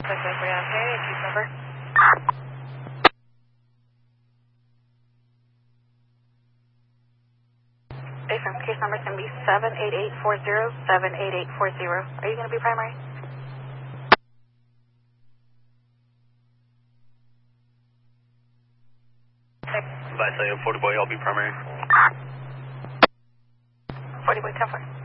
Okay, we have hey, case number. Affirm, case number is going to be 78840, 78840. Are you going to be primary? By saying 40 boy, I'll be primary. 40 boy, 10 4.